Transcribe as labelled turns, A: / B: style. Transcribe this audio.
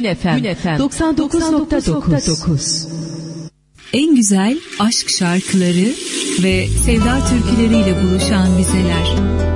A: Gün FM 99.9.
B: En güzel aşk şarkıları ve sevda türküleriyle buluşan dizeler.